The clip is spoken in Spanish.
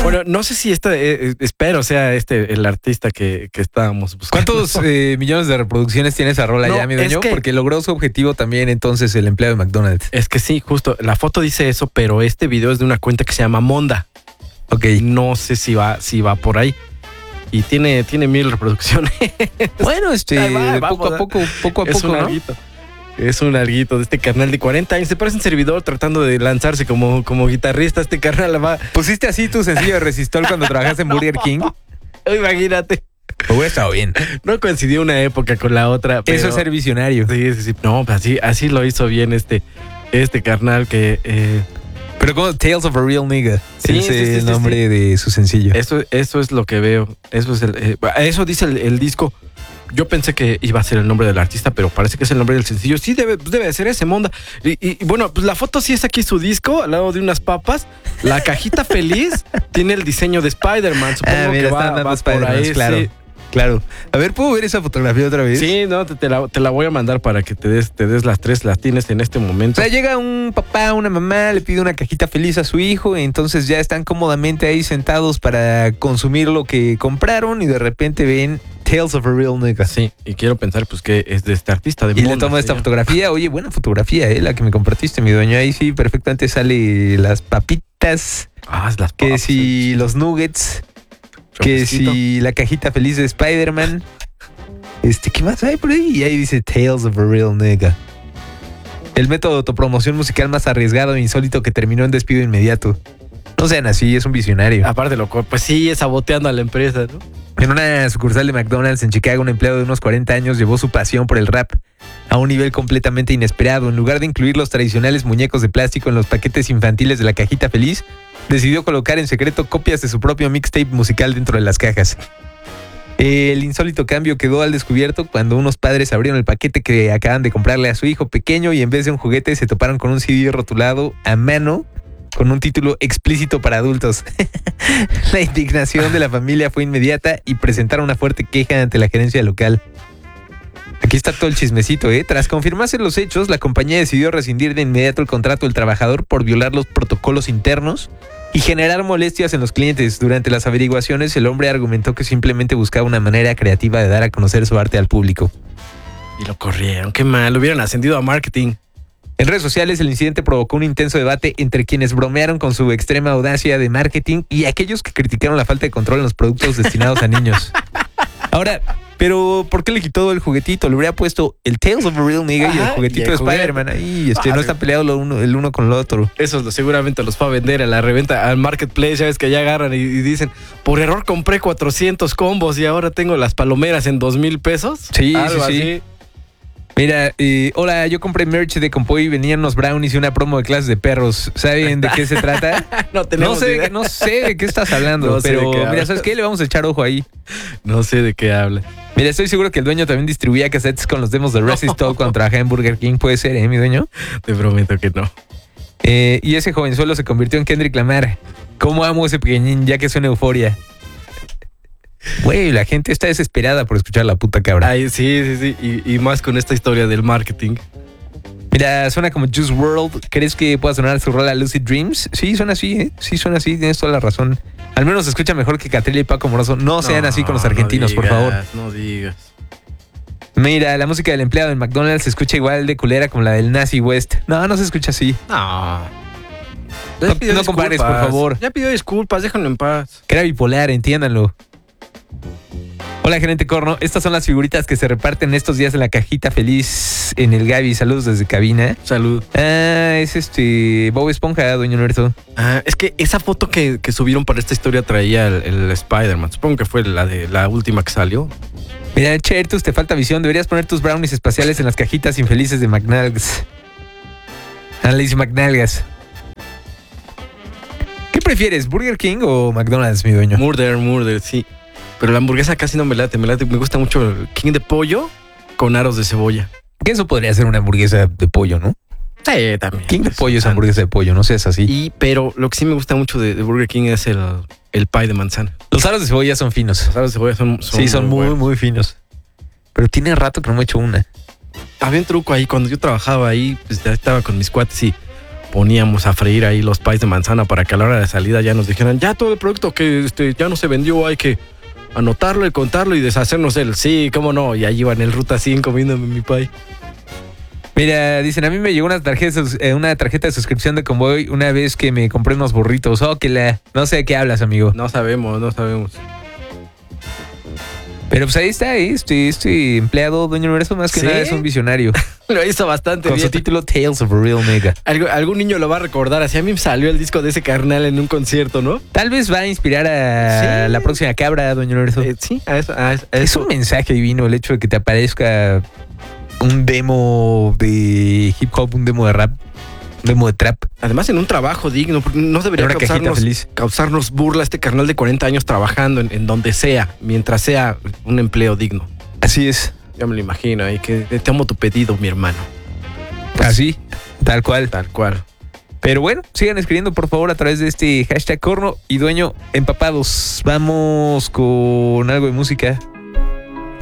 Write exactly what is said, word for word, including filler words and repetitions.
Bueno, no sé si este, eh, espero sea este el artista que, que estábamos buscando. ¿Cuántos eh, millones de reproducciones tiene esa rola No, ya, mi es dueño? que- Porque logró su objetivo también entonces el empleado de McDonald's. Es que sí, justo, la foto dice eso, pero este video es de una cuenta que se llama Monda. Ok. No sé si va, si va por ahí. Y tiene, tiene mil reproducciones. Bueno, este, Ahí va, poco vamos, a poco, poco a es poco, un ¿no? alguito. Es un alguito de este carnal de cuarenta años. Se parece un servidor tratando de lanzarse como, como guitarrista. Este carnal va. ¿Pusiste así tu sencillo de Resistol cuando trabajaste en Burger King? Imagínate. Hubiera estado bien. No coincidió una época con la otra. Pero... Eso es ser visionario. Sí, sí, sí. No, pues así, así lo hizo bien este, este carnal que... Eh, Pero como Tales of a Real Nigga. Sí, Ese sí, sí, es el sí, nombre sí. de su sencillo. eso, eso es lo que veo. Eso es el, eh, eso dice el, el disco. Yo pensé que iba a ser el nombre del artista, pero parece que es el nombre del sencillo. Sí, debe, debe de ser ese, Monda. Y, y, y bueno, pues la foto sí es aquí su disco, al lado de unas papas. La cajita feliz tiene el diseño de Spider-Man. Supongo Ah, mira, que va, están dando va por Spider-Man, ahí. claro. Sí. Claro. A ver, ¿puedo ver esa fotografía otra vez? Sí, no, te, te la, te la voy a mandar para que te des, te des las tres, las tienes en este O momento. sea, llega un papá, una mamá, le pide una cajita feliz a su hijo y entonces ya están cómodamente ahí sentados para consumir lo que compraron y de repente ven Tales of a Real Nigga. Sí, y quiero pensar pues que es de este artista de Y le Monda, toma se esta llama. fotografía. Oye, buena fotografía, ¿eh? La que me compartiste, mi dueño. Ahí sí, perfectamente sale las papitas, Ah, es las que papas, si sí. los nuggets, que Refresquito. si la cajita feliz de Spider-Man. Este, ¿qué más hay por ahí? Y ahí dice Tales of a Real Nigga. El método de autopromoción musical más arriesgado e insólito que terminó en despido inmediato. No sean así, es un visionario. Aparte, loco, pues sí, saboteando a la empresa, ¿no? En una sucursal de McDonald's en Chicago, un empleado de unos cuarenta años llevó su pasión por el rap a un nivel completamente inesperado. En lugar de incluir los tradicionales muñecos de plástico en los paquetes infantiles de la cajita feliz, decidió colocar en secreto copias de su propio mixtape musical dentro de las cajas. El insólito cambio quedó al descubierto cuando unos padres abrieron el paquete que acaban de comprarle a su hijo pequeño y en vez de un juguete se toparon con un C D rotulado a mano con un título explícito para adultos. La indignación de la familia fue inmediata y presentaron una fuerte queja ante la gerencia local. Aquí está todo el chismecito, ¿eh? Tras confirmarse los hechos, la compañía decidió rescindir de inmediato el contrato del trabajador por violar los protocolos internos y generar molestias en los clientes. Durante las averiguaciones, el hombre argumentó que simplemente buscaba una manera creativa de dar a conocer su arte al público. Y lo corrieron, qué mal, lo hubieran ascendido a marketing. En redes sociales, el incidente provocó un intenso debate entre quienes bromearon con su extrema audacia de marketing y aquellos que criticaron la falta de control en los productos destinados a niños. Ahora, pero ¿por qué le quitó el juguetito? Le hubiera puesto el Tales of a Real Nigga y el Ajá, juguetito y el de juguete. Spider-Man. Ahí, este, Ah, no están peleados lo uno- el uno con el otro. Eso lo- seguramente los fue a vender a la reventa, al marketplace, ya ves que ya agarran y, y dicen, por error compré cuatrocientos combos y ahora tengo las palomeras en dos mil pesos. Sí, Algo sí, sí. así. Mira, eh, hola, yo compré merch de Compoy y venían unos brownies y una promo de clases de perros. ¿Saben de qué se trata? No No tenemos sé, idea. no sé de qué estás hablando, No sé de pero qué mira, hablas. ¿sabes qué? Le vamos a echar ojo ahí. No sé de qué habla. Mira, estoy seguro que el dueño también distribuía cassettes con los demos de Resistol cuando trabajaba en Burger King. Puede ser, ¿eh, mi dueño? Te prometo que no. Eh, y ese jovenzuelo se convirtió en Kendrick Lamar. ¿Cómo amo ese pequeñín ya que suena euforia? Güey, la gente está desesperada por escuchar la puta cabra. Ay, sí, sí, sí. Y, y más con esta historia del marketing. Mira, suena como Juice world. ¿Crees que pueda sonar su rola Lucid Dreams? Sí, suena así, ¿eh? Sí, suena así, tienes toda la razón. Al menos se escucha mejor que Catril y Paco Moroso. No sean así con los argentinos, no por digas, favor. No digas. Mira, la música del empleado en McDonald's se escucha igual de culera como la del Nazi West. No, no se escucha así. No. No- Ya pidió no compares, por disculpas. favor. Ya pidió disculpas, déjenlo en paz. Que era bipolar, entiéndanlo. Hola, gerente Corno. Estas son las figuritas que se reparten estos días en la cajita feliz en el Gaby. Saludos desde cabina. Salud. Ah, es este Bob Esponja, doña Norberto. Ah, es que esa foto que, que subieron para esta historia traía el, el Spider-Man. Supongo que fue la de la última que salió. Mira, Chertus, te falta visión. Deberías poner tus brownies espaciales en las cajitas infelices de McNalgas. Alice McNalgas. ¿Qué prefieres, Burger King o McDonald's, mi dueño? Murder, murder, sí. Pero la hamburguesa casi no me late, me late. Me gusta mucho el King de pollo con aros de cebolla. Que eso podría ser una hamburguesa de pollo, ¿no? Sí, también. King de pollo es hamburguesa de pollo, no seas así. Y, pero lo que sí me gusta mucho de, de Burger King es el, el pie de manzana. Los aros de cebolla son finos. Los aros de cebolla son, son Sí, son muy, buenos. muy finos. Pero tiene rato que no me he hecho una. Había un truco ahí. Cuando yo trabajaba ahí, pues ya estaba con mis cuates y poníamos a freír ahí los pies de manzana para que a la hora de salida ya nos dijeran, ya todo el producto que este, ya no se vendió, hay que anotarlo y contarlo y deshacernos de él. Sí, cómo no, y ahí iba en el Ruta cien comiéndome mi pie. Mira, dicen, a mí me llegó una tarjeta, eh, una tarjeta de suscripción de Convoy una vez que me compré unos burritos. Oh, que la... No sé de qué hablas, amigo. No sabemos, no sabemos. Pero pues ahí está, ¿eh? este, este empleado Dueño Universo más que ¿Sí? nada es un visionario. Lo hizo bastante Con bien. su título Tales of a Real Nigga. Algo, algún niño lo va a recordar. Así a mí me salió el disco de ese carnal en un concierto, ¿no? Tal vez va a inspirar a Sí. la próxima cabra, Dueño Universo. Eh, sí, a eso, a eso. a Es eso. un mensaje divino el hecho de que te aparezca un demo de hip hop, un demo de rap, un demo de trap. Además, en un trabajo digno, porque no debería En una cajita causarnos, feliz. causarnos burla este carnal de cuarenta años trabajando en, en donde sea, mientras sea un empleo digno. Así es. Ya me lo imagino, ahí que te amo tu pedido, mi hermano. Así, tal cual. Tal cual. Pero bueno, sigan escribiendo por favor a través de este hashtag Corno y Dueño Empapados. Vamos con algo de música.